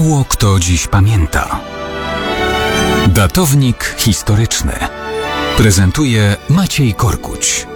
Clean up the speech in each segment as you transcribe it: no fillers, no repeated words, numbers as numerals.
Mało kto dziś pamięta. Datownik historyczny prezentuje Maciej Korkuć.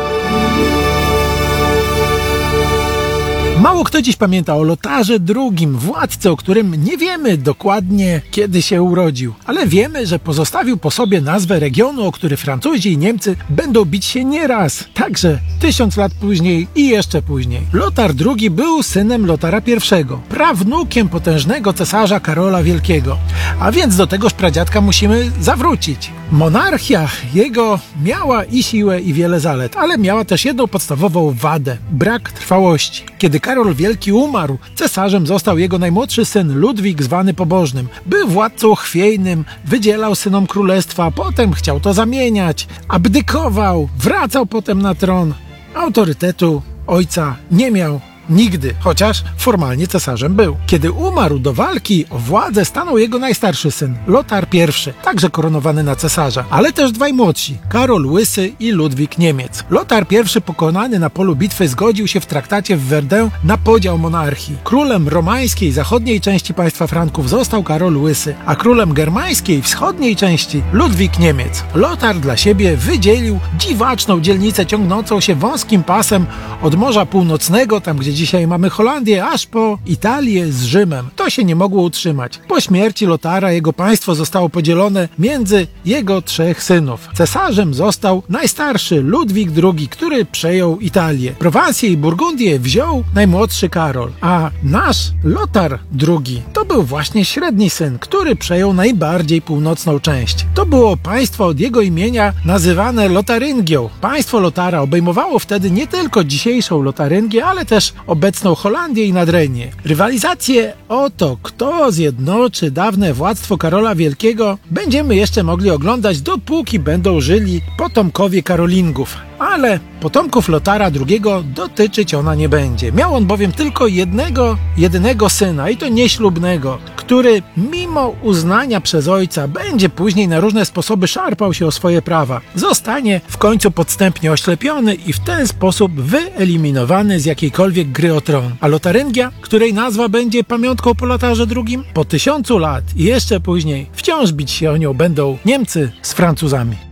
Mało kto dziś pamięta o Lotarze II, władcy, o którym nie wiemy dokładnie, kiedy się urodził, ale wiemy, że pozostawił po sobie nazwę regionu, o który Francuzi i Niemcy będą bić się nieraz, także 1000 lat później i jeszcze później. Lotar II był synem Lotara I, prawnukiem potężnego cesarza Karola Wielkiego, a więc do tegoż pradziadka musimy zawrócić. Monarchia jego miała i siłę, i wiele zalet, ale miała też jedną podstawową wadę – brak trwałości. Kiedy Karol Wielki umarł, cesarzem został jego najmłodszy syn Ludwik, zwany Pobożnym. Był władcą chwiejnym, wydzielał synom królestwa, potem chciał to zamieniać, abdykował, wracał potem na tron. Autorytetu ojca nie miał nigdy, chociaż formalnie cesarzem był. Kiedy umarł, do walki o władzę stanął jego najstarszy syn, Lotar I, także koronowany na cesarza, ale też dwaj młodsi, Karol Łysy i Ludwik Niemiec. Lotar I, pokonany na polu bitwy, zgodził się w traktacie w Verdun na podział monarchii. Królem romańskiej zachodniej części państwa Franków został Karol Łysy, a królem germańskiej wschodniej części Ludwik Niemiec. Lotar dla siebie wydzielił dziwaczną dzielnicę ciągnącą się wąskim pasem od Morza Północnego, tam gdzie dzisiaj mamy Holandię, aż po Italię z Rzymem. To się nie mogło utrzymać. Po śmierci Lotara jego państwo zostało podzielone między jego 3 synów. Cesarzem został najstarszy Ludwik II, który przejął Italię. Prowansję i Burgundię wziął najmłodszy Karol, a nasz Lotar II to był właśnie średni syn, który przejął najbardziej północną część. To było państwo od jego imienia nazywane Lotaryngią. Państwo Lotara obejmowało wtedy nie tylko dzisiejszą Lotaryngię, ale też obecną Holandię i Nadrenię. Rywalizację o to, kto zjednoczy dawne władztwo Karola Wielkiego, będziemy jeszcze mogli oglądać, dopóki będą żyli potomkowie Karolingów. Ale potomków Lotara II dotyczyć ona nie będzie. Miał on bowiem tylko jedynego syna, i to nieślubnego, który mimo uznania przez ojca będzie później na różne sposoby szarpał się o swoje prawa. Zostanie w końcu podstępnie oślepiony i w ten sposób wyeliminowany z jakiejkolwiek gry o tron. A Lotaryngia, której nazwa będzie pamiątką po Lotarze II, po 1000 lat i jeszcze później wciąż bić się o nią będą Niemcy z Francuzami.